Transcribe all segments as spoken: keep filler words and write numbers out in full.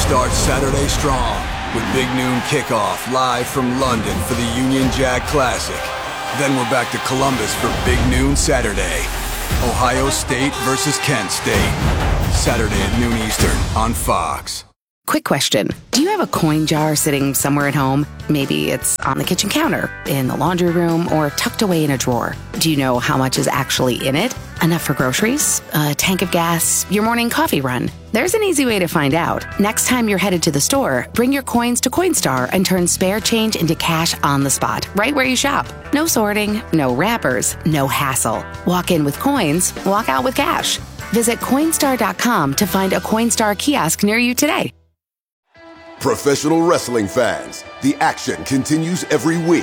starts Saturday strong with Big Noon Kickoff live from London for the Union Jack Classic. Then we're back to Columbus for Big Noon Saturday. Ohio State versus Kent State. Saturday at noon Eastern on Fox. Quick question. Do you have a coin jar sitting somewhere at home? Maybe it's on the kitchen counter, in the laundry room, or tucked away in a drawer. Do you know how much is actually in it? Enough for groceries? A tank of gas? Your morning coffee run? There's an easy way to find out. Next time you're headed to the store, bring your coins to Coinstar and turn spare change into cash on the spot, right where you shop. No sorting, no wrappers, no hassle. Walk in with coins, walk out with cash. Visit Coinstar dot com to find a Coinstar kiosk near you today. Professional wrestling fans, the action continues every week.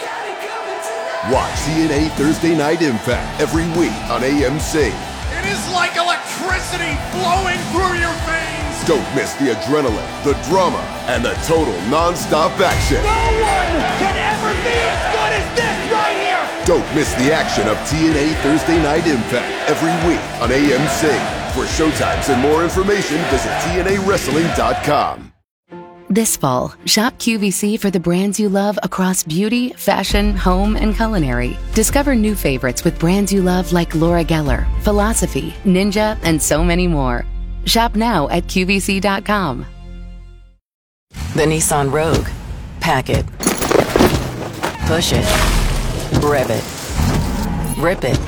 Watch T N A Thursday Night Impact every week on A M C. It is like electricity flowing through your veins. Don't miss the adrenaline, the drama, and the total non-stop action. No one can ever be as good as this right here. Don't miss the action of T N A Thursday Night Impact every week on A M C. For showtimes and more information, visit T N A wrestling dot com. This fall, shop Q V C for the brands you love across beauty, fashion, home, and culinary. Discover new favorites with brands you love like Laura Geller, Philosophy, Ninja, and so many more. Shop now at Q V C dot com. The Nissan Rogue. Pack it. Push it. Rev it. Rip it.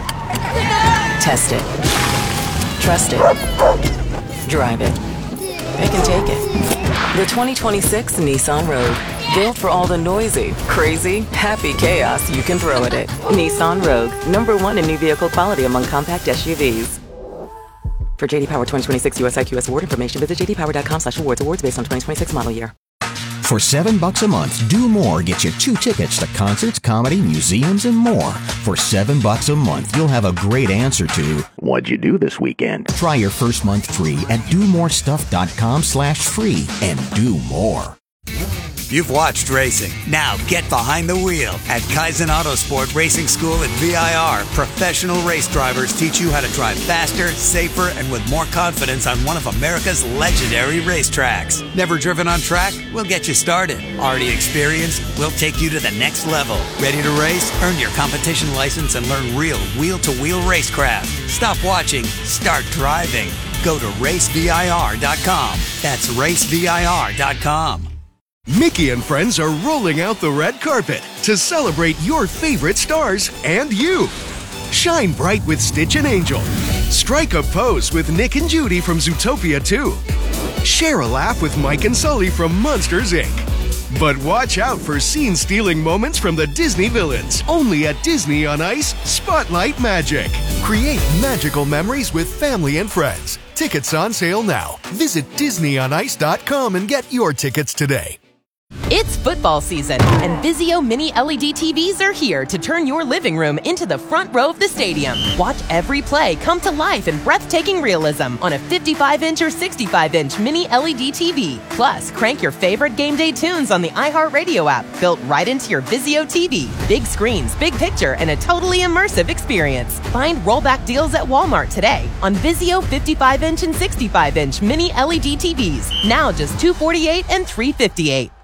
Test it. Trust it. Drive it. It can take it. The twenty twenty-six Nissan Rogue. Built for all the noisy, crazy, happy chaos you can throw at it. Nissan Rogue. Number one in new vehicle quality among compact S U Vs. For J D Power twenty twenty-six U S I Q S award information, visit J D Power dot com slash awards. Awards based on twenty twenty-six model year. For seven bucks a month, Do More gets you two tickets to concerts, comedy, museums, and more. For seven bucks a month, you'll have a great answer to, what'd you do this weekend? Try your first month free at do more stuff dot com slash free and do more. You've watched racing. Now get behind the wheel. At Kaizen Autosport Racing School at V I R, professional race drivers teach you how to drive faster, safer, and with more confidence on one of America's legendary racetracks. Never driven on track? We'll get you started. Already experienced? We'll take you to the next level. Ready to race? Earn your competition license and learn real wheel-to-wheel racecraft. Stop watching. Start driving. Go to race V I R dot com. That's race V I R dot com. Mickey and friends are rolling out the red carpet to celebrate your favorite stars and you. Shine bright with Stitch and Angel. Strike a pose with Nick and Judy from Zootopia two. Share a laugh with Mike and Sully from Monsters, Incorporated. But watch out for scene-stealing moments from the Disney villains. Only at Disney on Ice Spotlight Magic. Create magical memories with family and friends. Tickets on sale now. Visit Disney on Ice dot com and get your tickets today. It's football season, and Vizio Mini L E D T Vs are here to turn your living room into the front row of the stadium. Watch every play come to life in breathtaking realism on a fifty-five inch or sixty-five inch Mini L E D T V. Plus, crank your favorite game day tunes on the iHeartRadio app, built right into your Vizio T V. Big screens, big picture, and a totally immersive experience. Find rollback deals at Walmart today on Vizio fifty-five inch and sixty-five inch Mini L E D T Vs. Now just two hundred forty-eight dollars and three hundred fifty-eight dollars.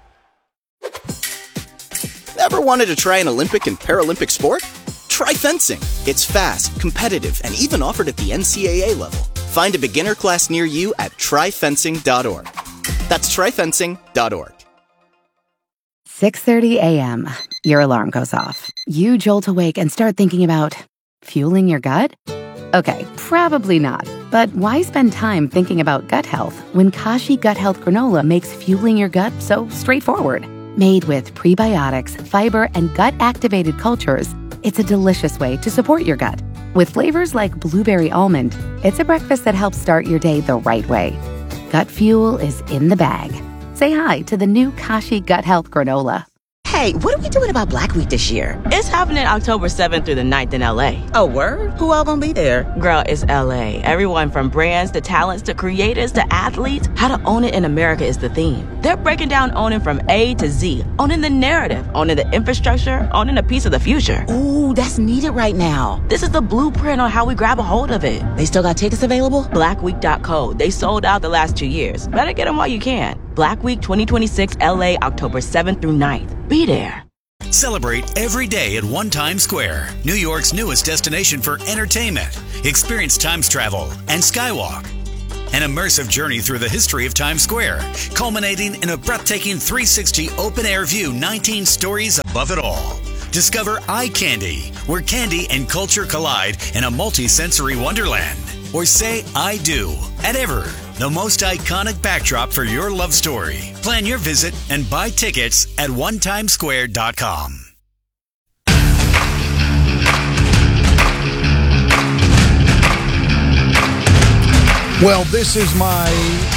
Ever wanted to try an Olympic and Paralympic sport? Try fencing. It's fast, competitive, and even offered at the N C A A level. Find a beginner class near you at try fencing dot org. That's try fencing dot org. six thirty a.m. Your alarm goes off. You jolt awake and start thinking about fueling your gut? Okay, probably not. But why spend time thinking about gut health when Kashi Gut Health Granola makes fueling your gut so straightforward? Made with prebiotics, fiber, and gut-activated cultures, it's a delicious way to support your gut. With flavors like blueberry almond, it's a breakfast that helps start your day the right way. Gut fuel is in the bag. Say hi to the new Kashi Gut Health Granola. Hey, what are we doing about Black Week this year? It's happening October seventh through the ninth in L A. Oh, word? Who all gonna be there? Girl, it's L A. Everyone from brands to talents to creators to athletes. How to own it in America is the theme. They're breaking down owning from A to Z. Owning the narrative, owning the infrastructure, owning a piece of the future. Ooh, that's needed right now. This is the blueprint on how we grab a hold of it. They still got tickets available? black week dot co. They sold out the last two years. Better get them while you can. Black Week twenty twenty-six L A, October seventh through ninth. Be there. Celebrate every day at One Times Square, New York's newest destination for entertainment. Experience Times travel and Skywalk. An immersive journey through the history of Times Square, culminating in a breathtaking three sixty open-air view, nineteen stories above it all. Discover Eye Candy, where candy and culture collide in a multi-sensory wonderland. Or say I do at Ever, the most iconic backdrop for your love story. Plan your visit and buy tickets at one times square dot com. Well, this is my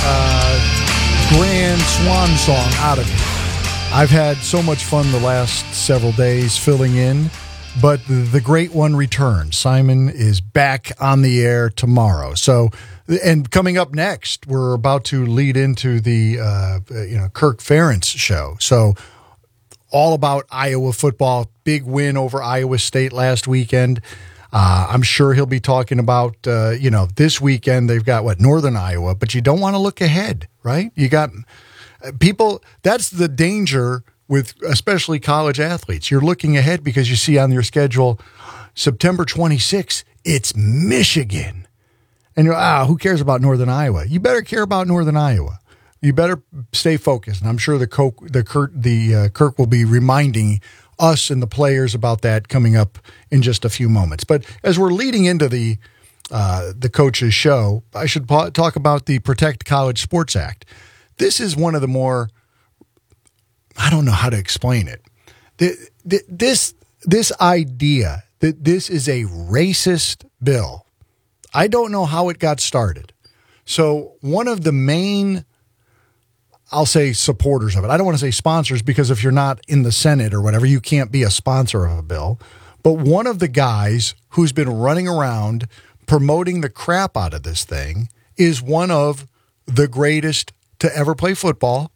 uh, grand swan song out of it. I've had so much fun the last several days filling in, but the great one returns. Simon is back on the air tomorrow. So, and coming up next, we're about to lead into the uh, you know Kirk Ferentz show. So, all about Iowa football. Big win over Iowa State last weekend. Uh, I'm sure he'll be talking about, uh, you know, this weekend they've got, what, Northern Iowa, but you don't want to look ahead, right? You got people, that's the danger with especially college athletes. You're looking ahead because you see on your schedule, September twenty-sixth, it's Michigan. And you're, ah, who cares about Northern Iowa? You better care about Northern Iowa. You better stay focused. And I'm sure the Kirk, the Kirk, the uh, Kirk will be reminding us and the players about that coming up in just a few moments. But as we're leading into the uh, the coach's show, I should pa- talk about the Protect College Sports Act. This is one of the more, I don't know how to explain it. The, the, this this idea that this is a racist bill, I don't know how it got started. So one of the main, I'll say supporters of it. I don't want to say sponsors because if you're not in the Senate or whatever, you can't be a sponsor of a bill. But one of the guys who's been running around promoting the crap out of this thing is one of the greatest to ever play football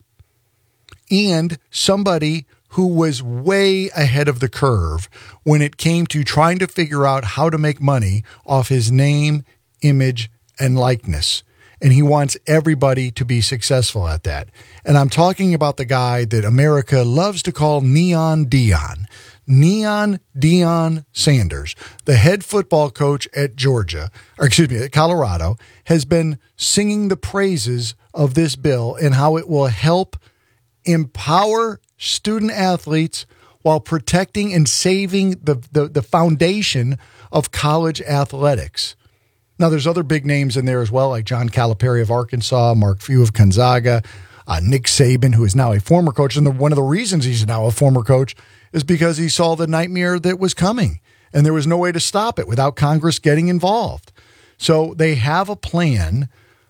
and somebody who was way ahead of the curve when it came to trying to figure out how to make money off his name, image, and likeness. And he wants everybody to be successful at that. And I'm talking about the guy that America loves to call Neon Deion. Neon Deion Sanders, the head football coach at Georgia, or excuse me, at Colorado, has been singing the praises of this bill and how it will help empower student athletes while protecting and saving the, the, the foundation of college athletics. Now, there's other big names in there as well, like John Calipari of Arkansas, Mark Few of Gonzaga, uh, Nick Saban, who is now a former coach. And the, one of the reasons he's now a former coach is because he saw the nightmare that was coming, and there was no way to stop it without Congress getting involved. So they have a plan,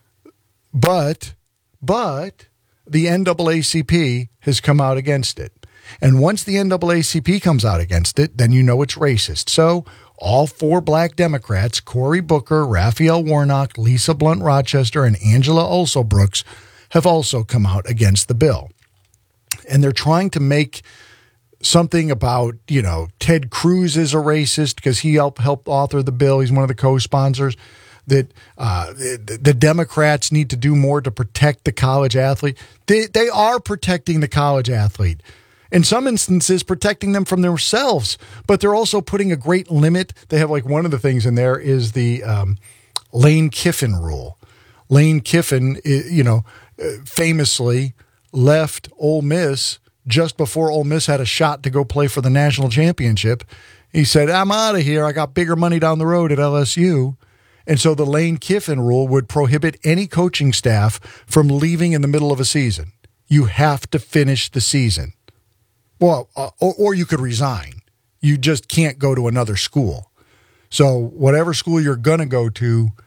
but but the N double A C P has come out against it. And once the N double A C P comes out against it, then you know it's racist. So all four black Democrats, Cory Booker, Raphael Warnock, Lisa Blunt Rochester, and Angela Olso-Brooks, have also come out against the bill. And they're trying to make something about, you know, Ted Cruz is a racist because he helped, helped author the bill. He's one of the co-sponsors. That uh, the, the Democrats need to do more to protect the college athlete. They, they are protecting the college athlete. In some instances, protecting them from themselves, but they're also putting a great limit. They have like one of the things in there is the um, Lane Kiffin rule. Lane Kiffin, you know, famously left Ole Miss just before Ole Miss had a shot to go play for the national championship. He said, I'm out of here. I got bigger money down the road at L S U. And so the Lane Kiffin rule would prohibit any coaching staff from leaving in the middle of a season. You have to finish the season. Well, uh, or, or you could resign. You just can't go to another school. So whatever school you're going to go to,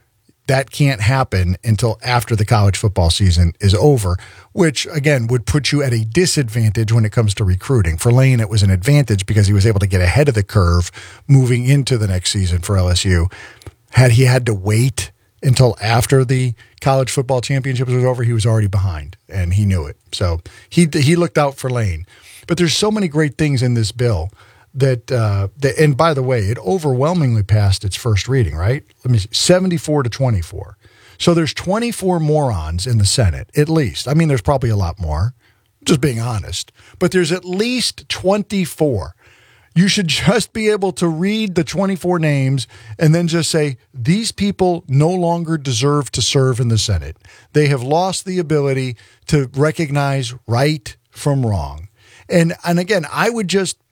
that can't happen until after the college football season is over, which, again, would put you at a disadvantage when it comes to recruiting. For Lane, it was an advantage because he was able to get ahead of the curve moving into the next season for L S U. Had he had to wait until after the college football championships was over, he was already behind, and he knew it. So he he looked out for Lane. But there's so many great things in this bill that, uh, that, and by the way, it overwhelmingly passed its first reading, right? Let me see, seventy-four to twenty-four. So there's twenty-four morons in the Senate, at least. I mean, there's probably a lot more, just being honest. But there's at least twenty-four. You should just be able to read the twenty-four names and then just say, these people no longer deserve to serve in the Senate. They have lost the ability to recognize right from wrong. And and again, I would just